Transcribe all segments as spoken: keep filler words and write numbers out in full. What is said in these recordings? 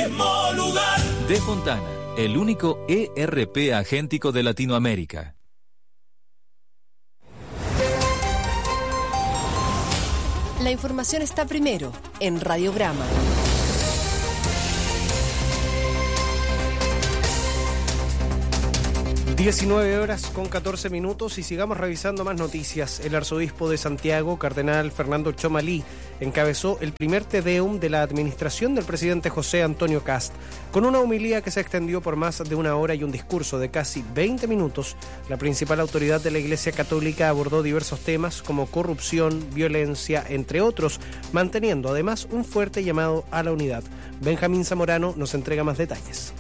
mismo lugar. De Fontana, el único E R P agéntico de Latinoamérica. La información está primero en Radiograma. diecinueve horas con catorce minutos y sigamos revisando más noticias. El arzobispo de Santiago, cardenal Fernando Chomalí, encabezó el primer Te Deum de la administración del presidente José Antonio Kast. Con una homilía que se extendió por más de una hora y un discurso de casi veinte minutos, la principal autoridad de la Iglesia Católica abordó diversos temas como corrupción, violencia, entre otros, manteniendo además un fuerte llamado a la unidad. Benjamín Zamorano nos entrega más detalles.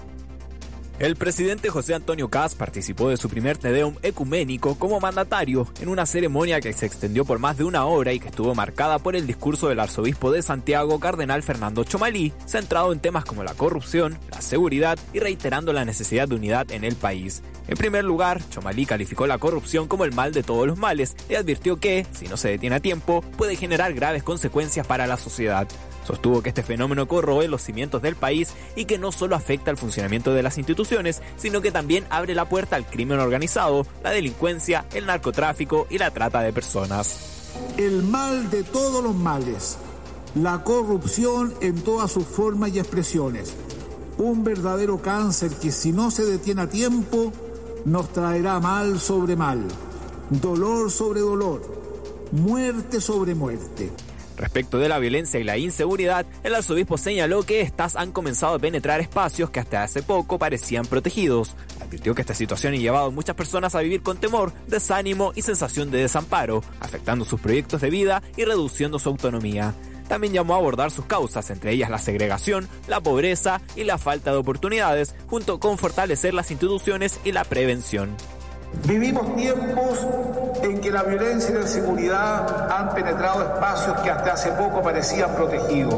El presidente José Antonio Kast participó de su primer Te Deum ecuménico como mandatario en una ceremonia que se extendió por más de una hora y que estuvo marcada por el discurso del arzobispo de Santiago, cardenal Fernando Chomalí, centrado en temas como la corrupción, la seguridad y reiterando la necesidad de unidad en el país. En primer lugar, Chomalí calificó la corrupción como el mal de todos los males y advirtió que, si no se detiene a tiempo, puede generar graves consecuencias para la sociedad. Sostuvo que este fenómeno corroe los cimientos del país y que no solo afecta al funcionamiento de las instituciones, sino que también abre la puerta al crimen organizado, la delincuencia, el narcotráfico y la trata de personas. El mal de todos los males, la corrupción en todas sus formas y expresiones, un verdadero cáncer que si no se detiene a tiempo nos traerá mal sobre mal, dolor sobre dolor, muerte sobre muerte. Respecto de la violencia y la inseguridad, el arzobispo señaló que estas han comenzado a penetrar espacios que hasta hace poco parecían protegidos. Advirtió que esta situación ha llevado a muchas personas a vivir con temor, desánimo y sensación de desamparo, afectando sus proyectos de vida y reduciendo su autonomía. También llamó a abordar sus causas, entre ellas la segregación, la pobreza y la falta de oportunidades, junto con fortalecer las instituciones y la prevención. Vivimos tiempos en que la violencia y la inseguridad han penetrado espacios que hasta hace poco parecían protegidos.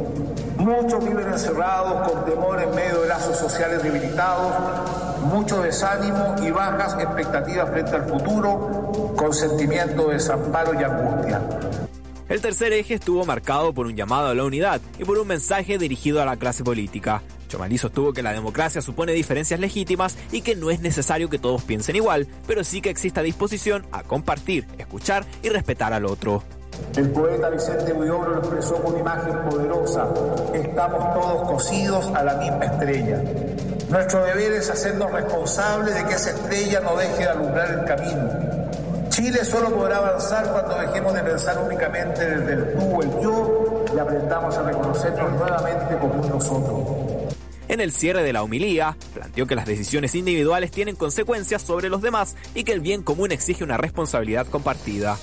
Muchos viven encerrados con temor en medio de lazos sociales debilitados, mucho desánimo y bajas expectativas frente al futuro, con sentimiento de desamparo y angustia. El tercer eje estuvo marcado por un llamado a la unidad y por un mensaje dirigido a la clase política. Chomalí sostuvo que la democracia supone diferencias legítimas y que no es necesario que todos piensen igual, pero sí que exista disposición a compartir, escuchar y respetar al otro. El poeta Vicente Huidobro lo expresó con una imagen poderosa: estamos todos cosidos a la misma estrella. Nuestro deber es hacernos responsables de que esa estrella no deje de alumbrar el camino. Chile solo podrá avanzar cuando dejemos de pensar únicamente desde el tú o el yo y aprendamos a reconocernos nuevamente como un nosotros. En el cierre de la homilía, planteó que las decisiones individuales tienen consecuencias sobre los demás y que el bien común exige una responsabilidad compartida.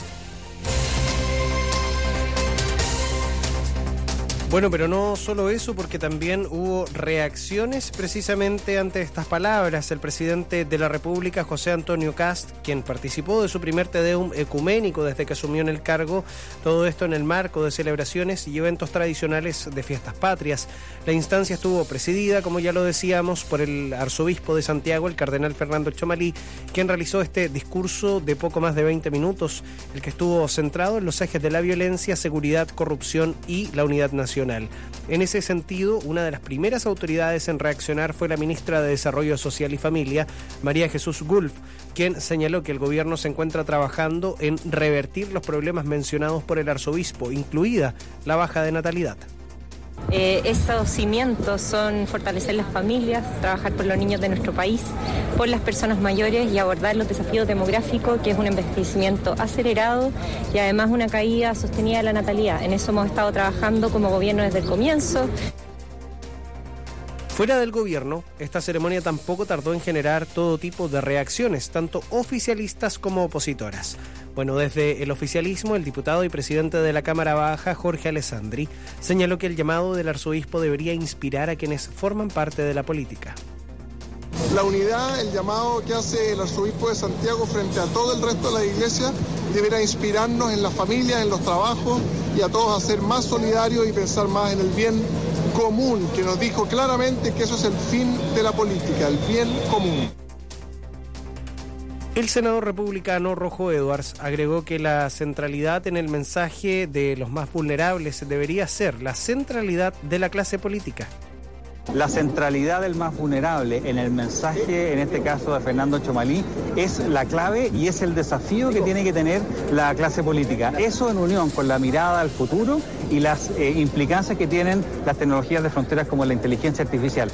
Bueno, pero no solo eso, porque también hubo reacciones precisamente ante estas palabras. El presidente de la República, José Antonio Kast, quien participó de su primer Te Deum ecuménico desde que asumió en el cargo, todo esto en el marco de celebraciones y eventos tradicionales de fiestas patrias. La instancia estuvo presidida, como ya lo decíamos, por el arzobispo de Santiago, el cardenal Fernando Chomalí, quien realizó este discurso de poco más de veinte minutos, el que estuvo centrado en los ejes de la violencia, seguridad, corrupción y la unidad nacional. En ese sentido, una de las primeras autoridades en reaccionar fue la ministra de Desarrollo Social y Familia, María Jesús Gulf, quien señaló que el gobierno se encuentra trabajando en revertir los problemas mencionados por el arzobispo, incluida la baja de natalidad. Eh, esos cimientos son fortalecer las familias, trabajar por los niños de nuestro país, por las personas mayores y abordar los desafíos demográficos, que es un envejecimiento acelerado y además una caída sostenida de la natalidad. En eso hemos estado trabajando como gobierno desde el comienzo. Fuera del gobierno, esta ceremonia tampoco tardó en generar todo tipo de reacciones, tanto oficialistas como opositoras. Bueno, desde el oficialismo, el diputado y presidente de la Cámara Baja, Jorge Alessandri, señaló que el llamado del arzobispo debería inspirar a quienes forman parte de la política. La unidad, el llamado que hace el arzobispo de Santiago frente a todo el resto de la iglesia, deberá inspirarnos en las familias, en los trabajos y a todos a ser más solidarios y pensar más en el bien común, que nos dijo claramente que eso es el fin de la política, el bien común. El senador republicano Rojo Edwards agregó que la centralidad en el mensaje de los más vulnerables debería ser la centralidad de la clase política. La centralidad del más vulnerable en el mensaje, en este caso de Fernando Tchomalí, es la clave y es el desafío que tiene que tener la clase política. Eso en unión con la mirada al futuro y las eh, implicancias que tienen las tecnologías de fronteras como la inteligencia artificial.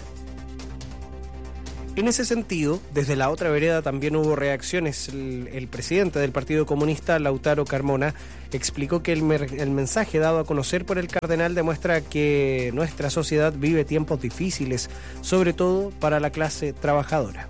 En ese sentido, desde la otra vereda también hubo reacciones. El, el presidente del Partido Comunista, Lautaro Carmona, explicó que el, mer, el mensaje dado a conocer por el cardenal demuestra que nuestra sociedad vive tiempos difíciles, sobre todo para la clase trabajadora.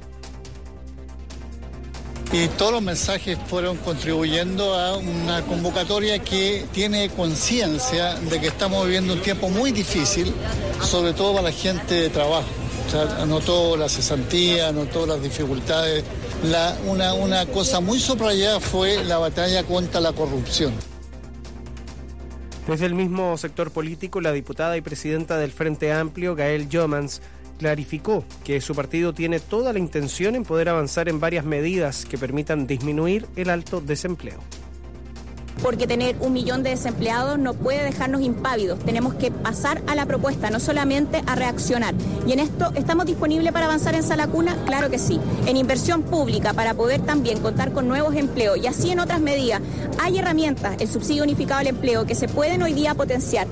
Y todos los mensajes fueron contribuyendo a una convocatoria que tiene conciencia de que estamos viviendo un tiempo muy difícil, sobre todo para la gente de trabajo. O sea, anotó la cesantía, anotó las dificultades. La, una, una cosa muy subrayada fue la batalla contra la corrupción. Desde el mismo sector político, la diputada y presidenta del Frente Amplio, Gael Jomans, clarificó que su partido tiene toda la intención en poder avanzar en varias medidas que permitan disminuir el alto desempleo. Porque tener un millón de desempleados no puede dejarnos impávidos. Tenemos que pasar a la propuesta, no solamente a reaccionar. Y en esto, ¿estamos disponibles para avanzar en Sala Cuna? Claro que sí. En inversión pública, para poder también contar con nuevos empleos y así en otras medidas. Hay herramientas, el subsidio unificado al empleo, que se pueden hoy día potenciar.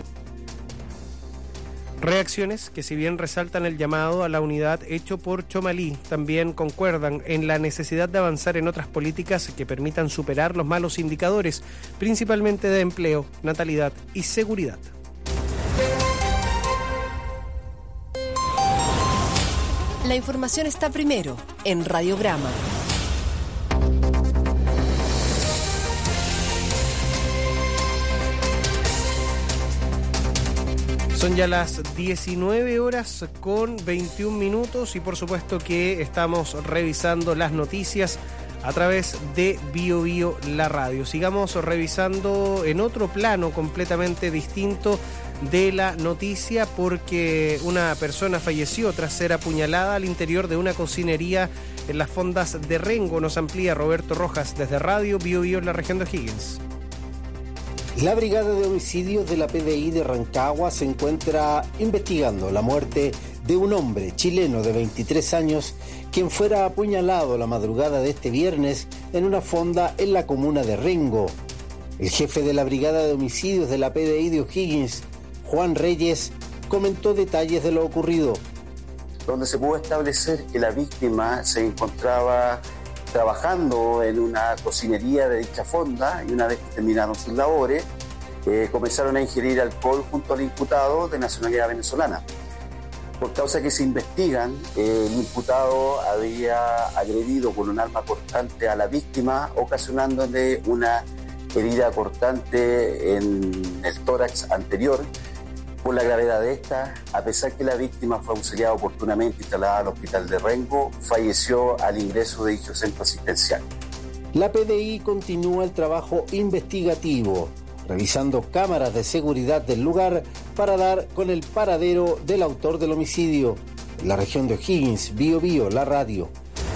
Reacciones que, si bien resaltan el llamado a la unidad hecho por Tchomalí, también concuerdan en la necesidad de avanzar en otras políticas que permitan superar los malos indicadores, principalmente de empleo, natalidad y seguridad. La información está primero en Radiograma. Son ya las diecinueve horas con veintiún minutos y por supuesto que estamos revisando las noticias a través de Bio Bio La Radio. Sigamos revisando en otro plano completamente distinto de la noticia, porque una persona falleció tras ser apuñalada al interior de una cocinería en las fondas de Rengo. Nos amplía Roberto Rojas desde Radio Bio Bio en la región de O'Higgins. La Brigada de Homicidios de la P D I de Rancagua se encuentra investigando la muerte de un hombre chileno de veintitrés años, quien fuera apuñalado la madrugada de este viernes en una fonda en la comuna de Rengo. El jefe de la Brigada de Homicidios de la P D I de O'Higgins, Juan Reyes, comentó detalles de lo ocurrido. Donde se pudo establecer que la víctima se encontraba trabajando en una cocinería de dicha fonda y una vez que terminaron sus labores, eh, comenzaron a ingerir alcohol junto al imputado de nacionalidad venezolana. Por causa que se investigan, eh, el imputado había agredido con un arma cortante a la víctima, ocasionándole una herida cortante en el tórax anterior. Por la gravedad de esta, a pesar que la víctima fue auxiliada oportunamente y instalada al hospital de Rengo, falleció al ingreso de dicho centro asistencial. La P D I continúa el trabajo investigativo, revisando cámaras de seguridad del lugar para dar con el paradero del autor del homicidio. En la región de O'Higgins, Bio Bio, la radio.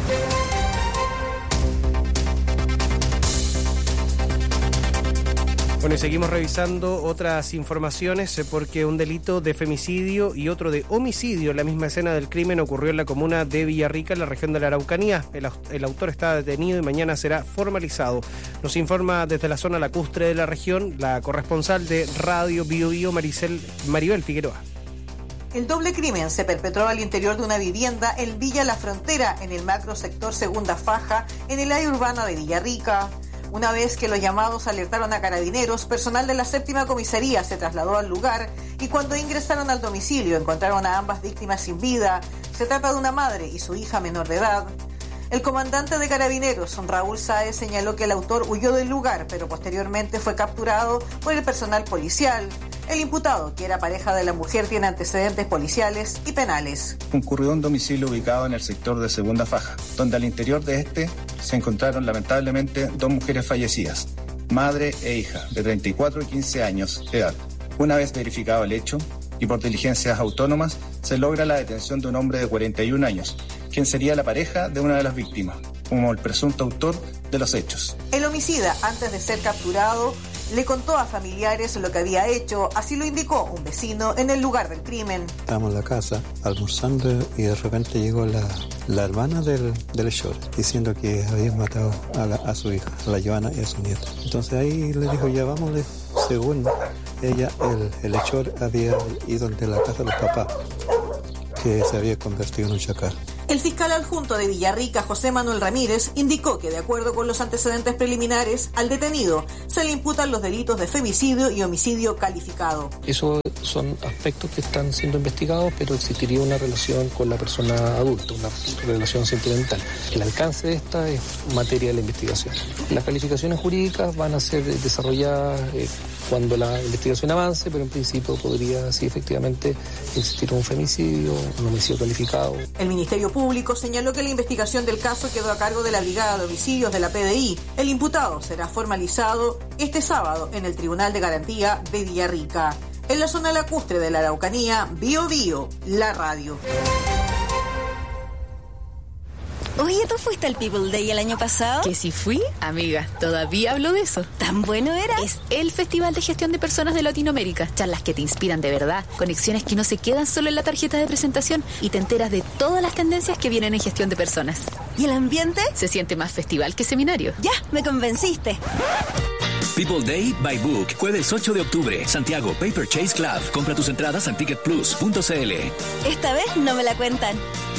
Bueno, y seguimos revisando otras informaciones porque un delito de femicidio y otro de homicidio en la misma escena del crimen ocurrió en la comuna de Villarrica, en la región de la Araucanía. El, el autor está detenido y mañana será formalizado. Nos informa desde la zona lacustre de la región la corresponsal de Radio Bio Bio, Maricel, Maribel Figueroa. El doble crimen se perpetró al interior de una vivienda en Villa La Frontera, en el macro sector Segunda Faja, en el área urbana de Villarrica. Una vez que los llamados alertaron a carabineros, personal de la séptima comisaría se trasladó al lugar y cuando ingresaron al domicilio encontraron a ambas víctimas sin vida. Se trata de una madre y su hija menor de edad. El comandante de carabineros, Raúl Sáez, señaló que el autor huyó del lugar, pero posteriormente fue capturado por el personal policial. El imputado, que era pareja de la mujer, tiene antecedentes policiales y penales. Concurrió a un domicilio ubicado en el sector de Segunda Faja, donde al interior de este se encontraron lamentablemente dos mujeres fallecidas, madre e hija, de treinta y cuatro y quince años de edad. Una vez verificado el hecho, y por diligencias autónomas, se logra la detención de un hombre de cuarenta y un años, quien sería la pareja de una de las víctimas, como el presunto autor de los hechos. El homicida, antes de ser capturado, Le contó a familiares lo que había hecho, así lo indicó un vecino en el lugar del crimen. Estábamos en la casa almorzando y de repente llegó la, la hermana del, del Echor diciendo que habían matado a, la, a su hija, a la Joana y a su nieta. Entonces ahí le dijo, ya vámonos. Según ella, el, el Echor había ido de la casa de los papás, que se había convertido en un chacal. El fiscal adjunto de Villarrica, José Manuel Ramírez, indicó que de acuerdo con los antecedentes preliminares, al detenido se le imputan los delitos de femicidio y homicidio calificado. Esos son aspectos que están siendo investigados, pero existiría una relación con la persona adulta, una relación sentimental. El alcance de esta es materia de la investigación. Las calificaciones jurídicas van a ser desarrolladas eh, cuando la investigación avance, pero en principio podría, sí, efectivamente, existir un femicidio, un homicidio calificado. El Ministerio Público señaló que la investigación del caso quedó a cargo de la Brigada de Homicidios de la P D I. El imputado será formalizado este sábado en el Tribunal de Garantía de Villarrica. En la zona lacustre de la Araucanía, Bio Bio, la radio. Oye, ¿tú fuiste al People Day el año pasado? Que si fui, amiga, todavía hablo de eso. ¿Tan bueno era? Es el Festival de Gestión de Personas de Latinoamérica. Charlas que te inspiran de verdad, conexiones que no se quedan solo en la tarjeta de presentación y te enteras de todas las tendencias que vienen en gestión de personas. ¿Y el ambiente? Se siente más festival que seminario. Ya, me convenciste. People Day by Book, jueves ocho de octubre, Santiago, Paper Chase Club. Compra tus entradas en ticket plus punto c l. Esta vez no me la cuentan.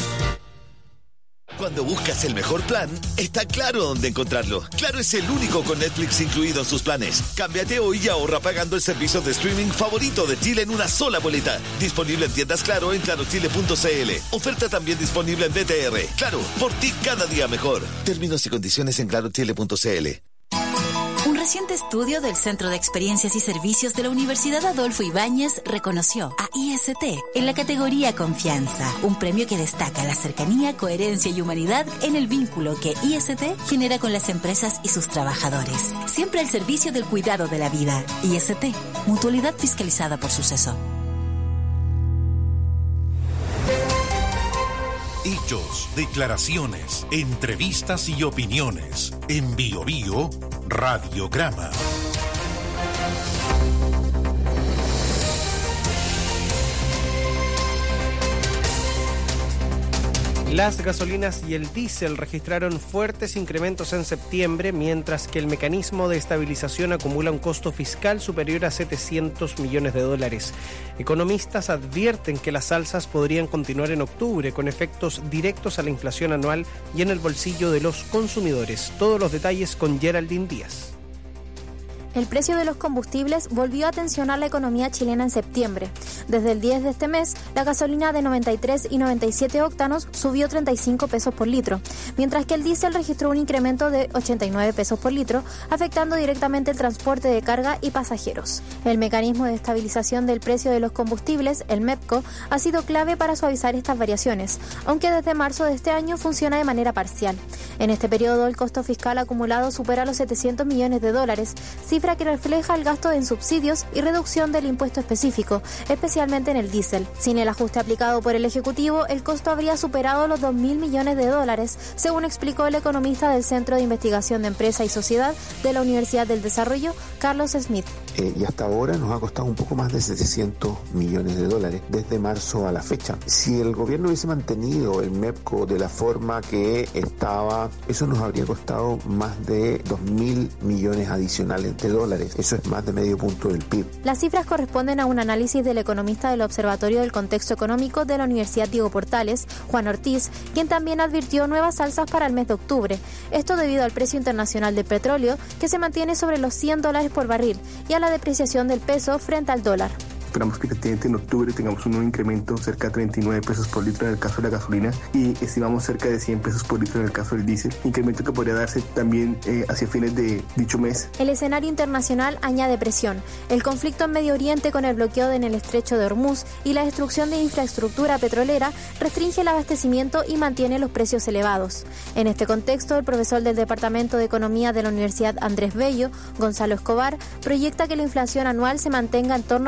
Cuando buscas el mejor plan, está claro dónde encontrarlo. Claro es el único con Netflix incluido en sus planes. Cámbiate hoy y ahorra pagando el servicio de streaming favorito de Chile en una sola boleta. Disponible en tiendas Claro en claro chile punto c l. Oferta también disponible en D T R. Claro, por ti cada día mejor. Términos y condiciones en claro chile punto c l. Un reciente estudio del Centro de Experiencias y Servicios de la Universidad Adolfo Ibáñez reconoció a I S T en la categoría Confianza, un premio que destaca la cercanía, coherencia y humanidad en el vínculo que I S T genera con las empresas y sus trabajadores. Siempre al servicio del cuidado de la vida. I S T, mutualidad fiscalizada por Suceso. Hechos, declaraciones, entrevistas y opiniones. En Bio Bio, Radiograma. Las gasolinas y el diésel registraron fuertes incrementos en septiembre, mientras que el mecanismo de estabilización acumula un costo fiscal superior a setecientos millones de dólares. Economistas advierten que las alzas podrían continuar en octubre, con efectos directos a la inflación anual y en el bolsillo de los consumidores. Todos los detalles con Geraldine Díaz. El precio de los combustibles volvió a tensionar la economía chilena en septiembre. Desde el diez de este mes, la gasolina de noventa y tres y noventa y siete octanos subió treinta y cinco pesos por litro, mientras que el diésel registró un incremento de ochenta y nueve pesos por litro, afectando directamente el transporte de carga y pasajeros. El mecanismo de estabilización del precio de los combustibles, el MEPCO, ha sido clave para suavizar estas variaciones, aunque desde marzo de este año funciona de manera parcial. En este periodo, el costo fiscal acumulado supera los setecientos millones de dólares, cifra que refleja el gasto en subsidios y reducción del impuesto específico, especialmente en el diésel. Sin el ajuste aplicado por el Ejecutivo, el costo habría superado los dos mil millones de dólares, según explicó el economista del Centro de Investigación de Empresa y Sociedad de la Universidad del Desarrollo, Carlos Smith. Eh, y hasta ahora nos ha costado un poco más de setecientos millones de dólares desde marzo a la fecha. Si el gobierno hubiese mantenido el MEPCO de la forma que estaba, eso nos habría costado más de dos mil millones adicionales de dólares. Eso es más de medio punto del P I B. Las cifras corresponden a un análisis del economista del Observatorio del Contexto Económico de la Universidad Diego Portales, Juan Ortiz, quien también advirtió nuevas alzas para el mes de octubre. Esto debido al precio internacional del petróleo, que se mantiene sobre los cien dólares por barril, y a la depreciación del peso frente al dólar. Esperamos que efectivamente en octubre tengamos un nuevo incremento cerca de treinta y nueve pesos por litro en el caso de la gasolina y estimamos cerca de cien pesos por litro en el caso del diésel, incremento que podría darse también eh, hacia fines de dicho mes. El escenario internacional añade presión. El conflicto en Medio Oriente con el bloqueo en el estrecho de Hormuz y la destrucción de infraestructura petrolera restringe el abastecimiento y mantiene los precios elevados. En este contexto, el profesor del Departamento de Economía de la Universidad Andrés Bello, Gonzalo Escobar, proyecta que la inflación anual se mantenga en torno al cuatro por ciento.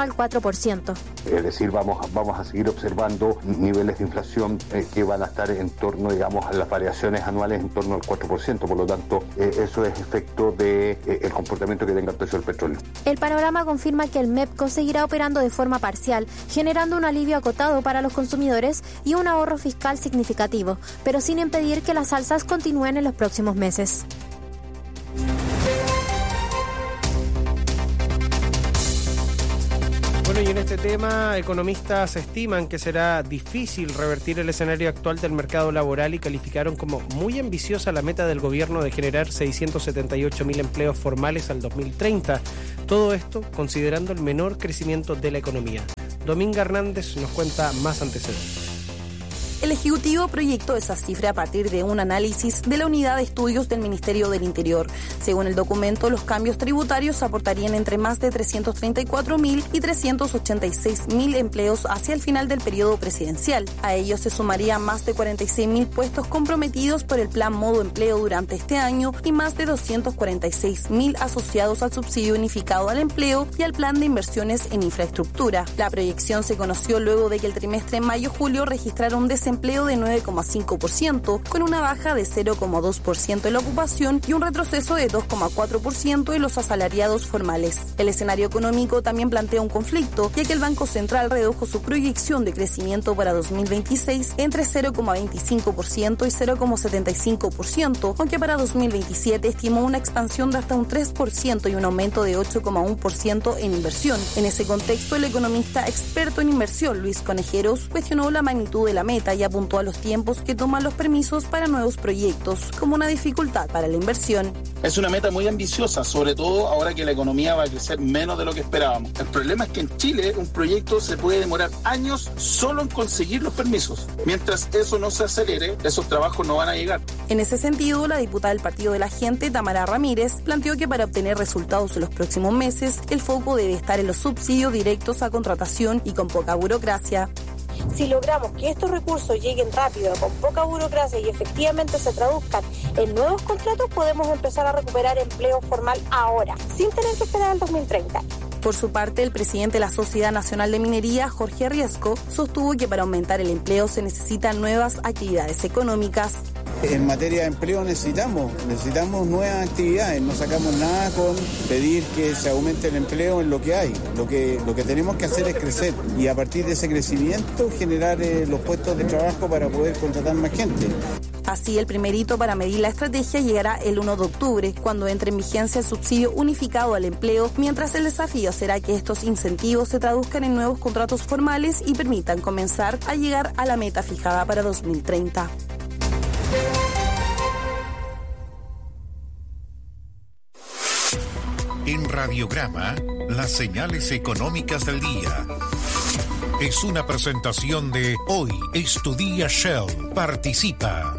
por ciento. Es decir, vamos, vamos a seguir observando niveles de inflación eh, que van a estar en torno, digamos, a las variaciones anuales en torno al cuatro por ciento. Por lo tanto, eh, eso es efecto del de, eh, comportamiento que tenga el precio del petróleo. El panorama confirma que el MEPCO seguirá operando de forma parcial, generando un alivio acotado para los consumidores y un ahorro fiscal significativo, pero sin impedir que las alzas continúen en los próximos meses. Bueno, y en este tema, economistas estiman que será difícil revertir el escenario actual del mercado laboral y calificaron como muy ambiciosa la meta del gobierno de generar seiscientos setenta y ocho mil empleos formales al dos mil treinta. Todo esto considerando el menor crecimiento de la economía. Dominga Hernández nos cuenta más antecedentes. El Ejecutivo proyectó esa cifra a partir de un análisis de la Unidad de Estudios del Ministerio del Interior. Según el documento, los cambios tributarios aportarían entre más de trescientos treinta y cuatro mil y trescientos ochenta y seis mil empleos hacia el final del periodo presidencial. A ellos se sumarían más de cuarenta y seis mil puestos comprometidos por el Plan Modo Empleo durante este año y más de doscientos cuarenta y seis mil asociados al subsidio unificado al empleo y al Plan de Inversiones en Infraestructura. La proyección se conoció luego de que el trimestre mayo-julio registrara un desempleo empleo de nueve coma cinco por ciento, con una baja de cero coma dos por ciento en la ocupación y un retroceso de dos coma cuatro por ciento en los asalariados formales. El escenario económico también plantea un conflicto, ya que el Banco Central redujo su proyección de crecimiento para dos mil veintiséis entre cero coma veinticinco por ciento y cero coma setenta y cinco por ciento, aunque para dos mil veintisiete estimó una expansión de hasta un tres por ciento y un aumento de ocho coma uno por ciento en inversión. En ese contexto, el economista experto en inversión, Luis Conejeros, cuestionó la magnitud de la meta y apuntó a los tiempos que toman los permisos para nuevos proyectos como una dificultad para la inversión. Es una meta muy ambiciosa, sobre todo ahora que la economía va a crecer menos de lo que esperábamos. El problema es que en Chile un proyecto se puede demorar años solo en conseguir los permisos. Mientras eso no se acelere, esos trabajos no van a llegar. En ese sentido, la diputada del Partido de la Gente, Tamara Ramírez, planteó que para obtener resultados en los próximos meses, el foco debe estar en los subsidios directos a contratación y con poca burocracia. Si logramos que estos recursos lleguen rápido, con poca burocracia y efectivamente se traduzcan en nuevos contratos, podemos empezar a recuperar empleo formal ahora, sin tener que esperar al dos mil treinta. Por su parte, el presidente de la Sociedad Nacional de Minería, Jorge Riesco, sostuvo que para aumentar el empleo se necesitan nuevas actividades económicas. En materia de empleo necesitamos, necesitamos nuevas actividades, no sacamos nada con pedir que se aumente el empleo en lo que hay. Lo que, lo que tenemos que hacer es crecer y a partir de ese crecimiento generar eh, los puestos de trabajo para poder contratar más gente. Así, el primer hito para medir la estrategia llegará el uno de octubre, cuando entre en vigencia el subsidio unificado al empleo, mientras el desafío será que estos incentivos se traduzcan en nuevos contratos formales y permitan comenzar a llegar a la meta fijada para dos mil treinta. En Radiograma, las señales económicas del día. Es una presentación de Hoy es tu día Shell. Participa.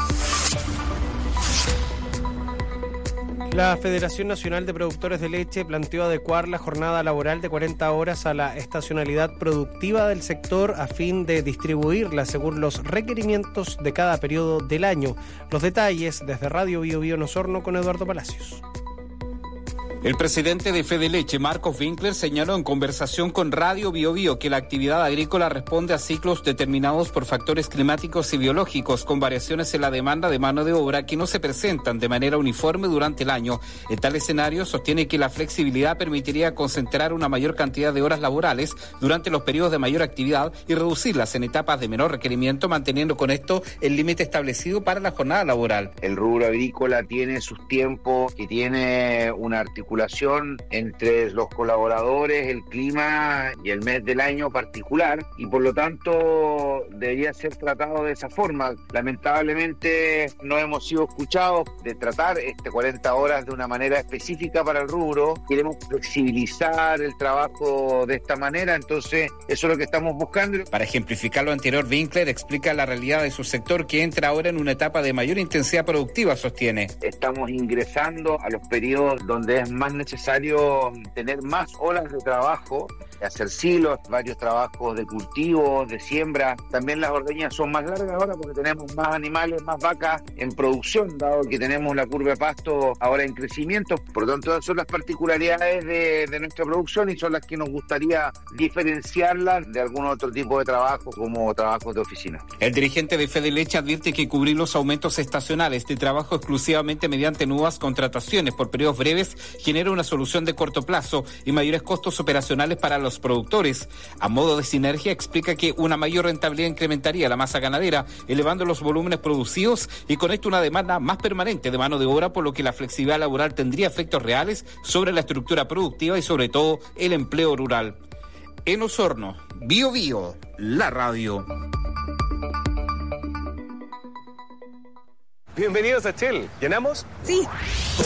La Federación Nacional de Productores de Leche planteó adecuar la jornada laboral de cuarenta horas a la estacionalidad productiva del sector a fin de distribuirla según los requerimientos de cada periodo del año. Los detalles desde Radio Bio Bio en Osorno con Eduardo Palacios. El presidente de Fedeleche, Marcos Winkler, señaló en conversación con Radio Bio Bio que la actividad agrícola responde a ciclos determinados por factores climáticos y biológicos, con variaciones en la demanda de mano de obra que no se presentan de manera uniforme durante el año. En tal escenario, sostiene que la flexibilidad permitiría concentrar una mayor cantidad de horas laborales durante los periodos de mayor actividad y reducirlas en etapas de menor requerimiento, manteniendo con esto el límite establecido para la jornada laboral. El rubro agrícola tiene sus tiempos y tiene una articulación entre los colaboradores, el clima y el mes del año particular, y por lo tanto debería ser tratado de esa forma. Lamentablemente no hemos sido escuchados de tratar este cuarenta horas de una manera específica para el rubro. Queremos flexibilizar el trabajo de esta manera, entonces eso es lo que estamos buscando. Para ejemplificar lo anterior, Winkler explica la realidad de su sector, que entra ahora en una etapa de mayor intensidad productiva, sostiene. Estamos ingresando a los periodos donde es más necesario tener más olas de trabajo, hacer silos, varios trabajos de cultivo, de siembra. También las ordeñas son más largas ahora porque tenemos más animales, más vacas en producción, dado que tenemos la curva de pasto ahora en crecimiento. Por lo tanto, esas son las particularidades de, de nuestra producción y son las que nos gustaría diferenciarlas de algún otro tipo de trabajo, como trabajos de oficina. El dirigente de Fedeleche advierte que cubrir los aumentos estacionales de trabajo exclusivamente mediante nuevas contrataciones por periodos breves genera una solución de corto plazo y mayores costos operacionales para los productores. A modo de sinergia, explica que una mayor rentabilidad incrementaría la masa ganadera, elevando los volúmenes producidos y con esto una demanda más permanente de mano de obra, por lo que la flexibilidad laboral tendría efectos reales sobre la estructura productiva y sobre todo el empleo rural. En Osorno, Bio Bio, la radio. Bienvenidos a Shell. ¿Llenamos? Sí.